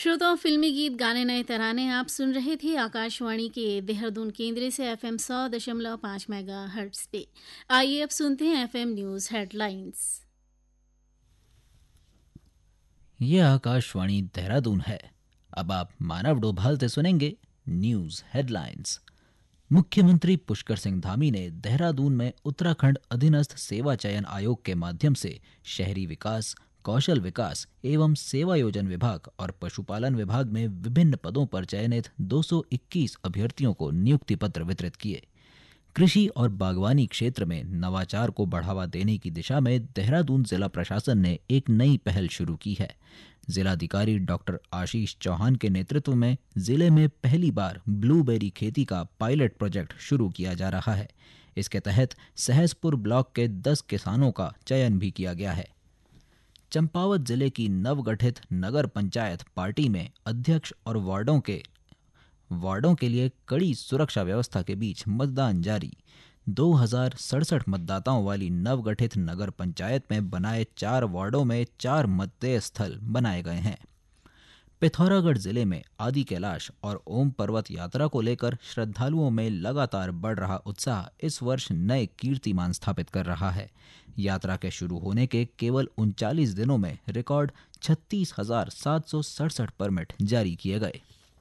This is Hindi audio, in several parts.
श्रोताओं, फिल्मी गीत गाने नए तराने आप सुन रहे थे आकाशवाणी के देहरादून केंद्र से FM 100.5 मेगा हर्ट्स पे। आइए अब सुनते हैं FM न्यूज़ हेडलाइंस। ये आकाशवाणी देहरादून है। अब आप मानव डोभाल से सुनेंगे न्यूज़ हेडलाइंस। मुख्यमंत्री पुष्कर सिंह धामी ने देहरादून में उत्तराखंड अधीनस्थ सेवा चयन आयोग के माध्यम से शहरी विकास, कौशल विकास एवं सेवा योजन विभाग और पशुपालन विभाग में विभिन्न पदों पर चयनित 221 अभ्यर्थियों को नियुक्ति पत्र वितरित किए। कृषि और बागवानी क्षेत्र में नवाचार को बढ़ावा देने की दिशा में देहरादून जिला प्रशासन ने एक नई पहल शुरू की है। जिलाधिकारी डॉक्टर आशीष चौहान के नेतृत्व में जिले में पहली बार ब्लूबेरी खेती का पायलट प्रोजेक्ट शुरू किया जा रहा है। इसके तहत सहसपुर ब्लॉक के 10 किसानों का चयन भी किया गया है। चंपावत जिले की नवगठित नगर पंचायत पार्टी में अध्यक्ष और वार्डों के लिए कड़ी सुरक्षा व्यवस्था के बीच मतदान जारी। 2067 मतदाताओं वाली नवगठित नगर पंचायत में बनाए 4 वार्डों में 4 मतदेय स्थल बनाए गए हैं। पिथौरागढ़ जिले में आदि कैलाश और ओम पर्वत यात्रा को लेकर श्रद्धालुओं में लगातार बढ़ रहा उत्साह इस वर्ष नए कीर्तिमान स्थापित कर रहा है। यात्रा के शुरू होने के केवल 39 दिनों में रिकॉर्ड 36,767 परमिट जारी किए गए।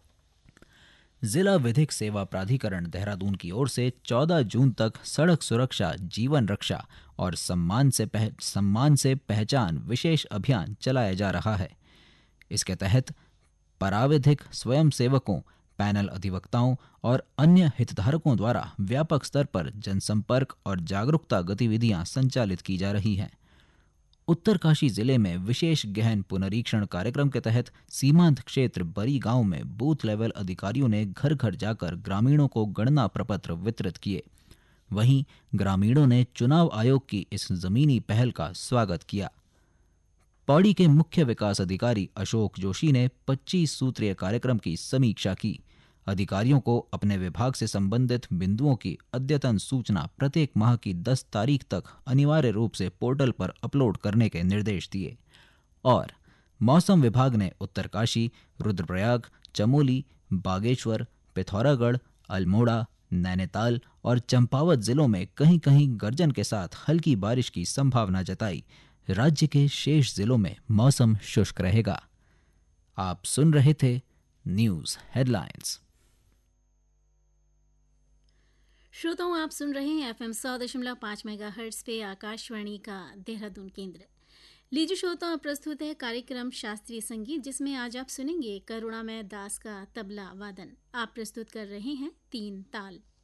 जिला विधिक सेवा प्राधिकरण देहरादून की ओर से 14 जून तक सड़क सुरक्षा, जीवन रक्षा और सम्मान से पहचान विशेष अभियान चलाया जा रहा है। इसके तहत पराविधिक स्वयंसेवकों, पैनल अधिवक्ताओं और अन्य हितधारकों द्वारा व्यापक स्तर पर जनसंपर्क और जागरूकता गतिविधियां संचालित की जा रही हैं। उत्तरकाशी जिले में विशेष गहन पुनरीक्षण कार्यक्रम के तहत सीमांत क्षेत्र बरी गांव में बूथ लेवल अधिकारियों ने घर घर जाकर ग्रामीणों को गणना प्रपत्र वितरित किए। वहीं ग्रामीणों ने चुनाव आयोग की इस जमीनी पहल का स्वागत किया। पौड़ी के मुख्य विकास अधिकारी अशोक जोशी ने 25 सूत्रीय कार्यक्रम की समीक्षा की। अधिकारियों को अपने विभाग से संबंधित बिंदुओं की अद्यतन सूचना प्रत्येक माह की 10 तारीख तक अनिवार्य रूप से पोर्टल पर अपलोड करने के निर्देश दिए। और मौसम विभाग ने उत्तरकाशी, रुद्रप्रयाग, चमोली, बागेश्वर, पिथौरागढ़, अल्मोड़ा, नैनीताल और चंपावत जिलों में कहीं कहीं गर्जन के साथ हल्की बारिश की संभावना जताई। राज्य के शेष जिलों में मौसम शुष्क रहेगा। आप सुन रहे थे न्यूज़ हेडलाइंस। श्रोताओं, आप सुन रहे हैं FM 100.5 मेगा हर्ट्स पे आकाशवाणी का देहरादून केंद्र। लीजिए श्रोताओं, प्रस्तुत है कार्यक्रम शास्त्रीय संगीत, जिसमें आज आप सुनेंगे करुणामय दास का तबला वादन। आप प्रस्तुत कर रहे हैं 3 ताल।